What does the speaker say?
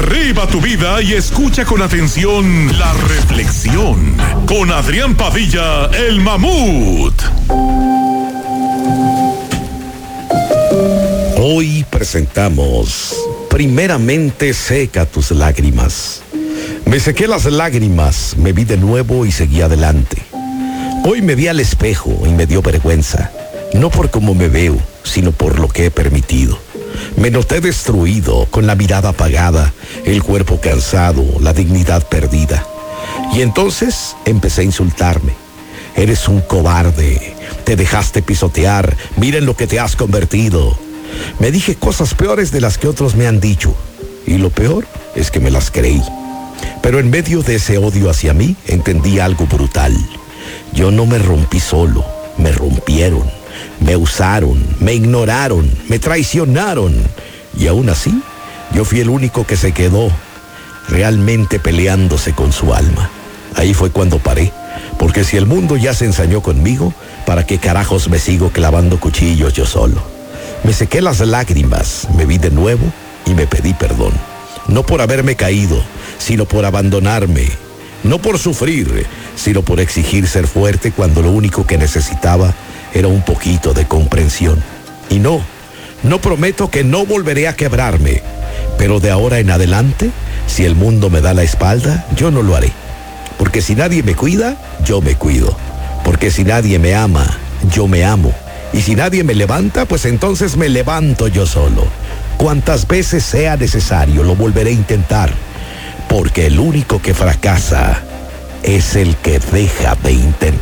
Arriba tu vida y escucha con atención la reflexión con Adrián Padilla, el mamut. Hoy presentamos Primeramente seca tus lágrimas. Me sequé las lágrimas, me vi de nuevo y seguí adelante. Hoy me vi al espejo y me dio vergüenza, no por cómo me veo, sino por lo que he permitido. Me noté destruido, con la mirada apagada, el cuerpo cansado, la dignidad perdida. Y entonces empecé a insultarme. Eres un cobarde, te dejaste pisotear, miren lo que te has convertido. Me dije cosas peores de las que otros me han dicho, y lo peor es que me las creí. Pero en medio de ese odio hacia mí, entendí algo brutal. Yo no me rompí solo, me rompieron, me usaron, me ignoraron, me traicionaron. Y aún así, yo fui el único que se quedó realmente peleándose con su alma. Ahí fue cuando paré, porque si el mundo ya se ensañó conmigo, ¿para qué carajos me sigo clavando cuchillos yo solo? Me sequé las lágrimas, me vi de nuevo y me pedí perdón. No por haberme caído, sino por abandonarme. No por sufrir, sino por exigir ser fuerte cuando lo único que necesitaba era un poquito de comprensión. Y no prometo que no volveré a quebrarme, pero de ahora en adelante, si el mundo me da la espalda, yo no lo haré. Porque si nadie me cuida, yo me cuido. Porque si nadie me ama, yo me amo. Y si nadie me levanta, pues entonces me levanto yo solo. Cuantas veces sea necesario, lo volveré a intentar. Porque el único que fracasa es el que deja de intentar.